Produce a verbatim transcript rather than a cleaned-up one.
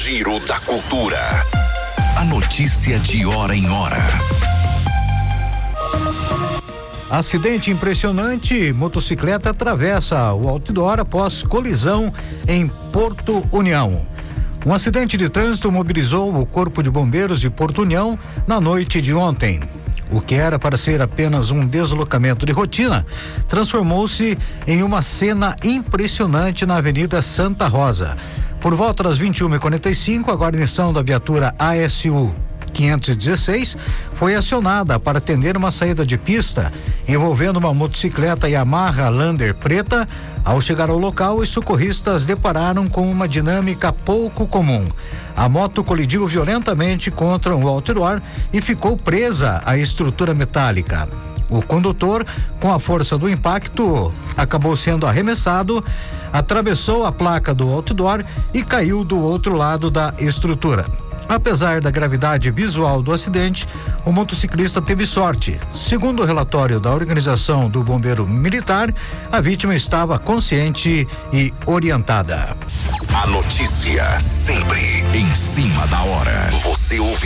Giro da Cultura. A notícia de hora em hora. Acidente impressionante, motocicleta atravessa o outdoor após colisão em Porto União. Um acidente de trânsito mobilizou o Corpo de Bombeiros de Porto União na noite de ontem. O que era para ser apenas um deslocamento de rotina, transformou-se em uma cena impressionante na Avenida Santa Rosa. Por volta das vinte e uma e quarenta e cinco, a guarnição da viatura A S U quinhentos e dezesseis foi acionada para atender uma saída de pista envolvendo uma motocicleta Yamaha Lander preta. Ao chegar ao local, os socorristas depararam com uma dinâmica pouco comum. A moto colidiu violentamente contra um outdoor e ficou presa à estrutura metálica. O condutor, com a força do impacto, acabou sendo arremessado, atravessou a placa do outdoor e caiu do outro lado da estrutura. Apesar da gravidade visual do acidente, o motociclista teve sorte. Segundo o relatório da organização do Bombeiro Militar, a vítima estava consciente e orientada. A notícia sempre em cima da hora. Você ouve